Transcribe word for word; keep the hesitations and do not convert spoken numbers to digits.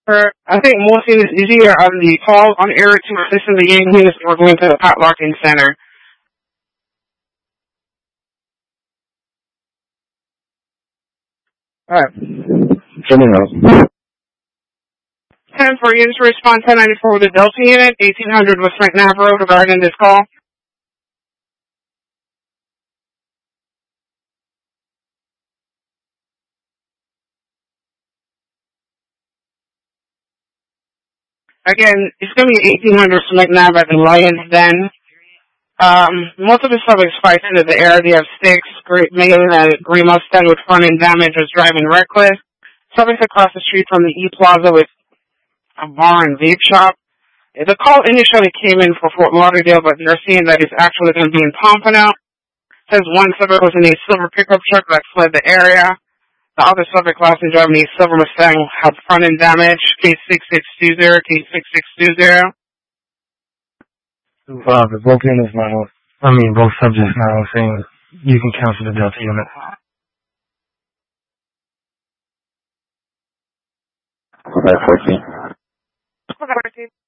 For, I think most things is easier on the call on air to assist in the game units or going to the padlocking center. Alright. ten for units to respond, ten ninety-four with the Delta unit, eighteen hundred with Frank Navarro regarding this call. Again, it's going to be eighteen hundred for McNabb at the Lions Den. Um, most of the subjects fight into the air. They have sticks, mailing a gray Mustang with front end damage was driving reckless. Subjects across the street from the E Plaza with a bar and vape shop. The call initially came in for Fort Lauderdale, but they're seeing that it's actually going to be in Pompano. It says one subject was in a silver pickup truck that fled the area. The other subject last in driving a silver Mustang had front end damage, case six six two zero, case six six two zero. Uh, the both units now, I mean, both subjects now saying you can cancel the Delta unit. Okay, fourteen. Okay, fourteen.